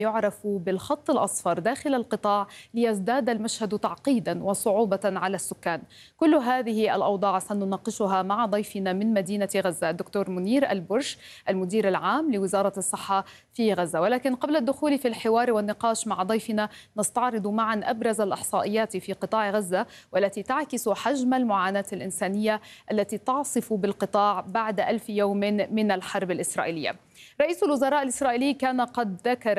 يعرف بالخط الأصفر داخل القطاع ليزداد المشهد تعقيدا وصعوبة على السكان. كل هذه الأوضاع سنناقشها مع ضيفنا من مدينة غزة الدكتور منير البرش المدير العام لوزارة الصحة في غزة. ولكن قبل الدخول في الحوار والنقاش مع ضيفنا نستعرض معا أبرز الإحصائيات في قطاع غزة والتي تعكس حجم المعاناة الإنسانية التي تعصف بالقطاع بعد 1000 يوم من الحرب الإسرائيلية. رئيس الوزراء الإسرائيلي كان قد ذكر